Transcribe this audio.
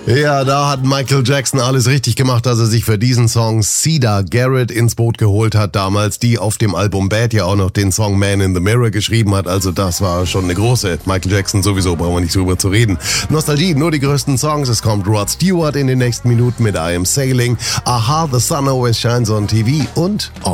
Ja, da hat Michael Jackson alles richtig gemacht, dass er sich für diesen Song Sida Garrett ins Boot geholt hat damals, die auf dem Album Bad ja auch noch den Song Man in the Mirror geschrieben hat. Also das war schon eine große. Michael Jackson sowieso, brauchen wir nicht drüber zu reden. Nostalgie, nur die größten Songs. Es kommt Rod Stewart in den nächsten Minuten mit I Am Sailing, Aha, The Sun Always Shines on TV und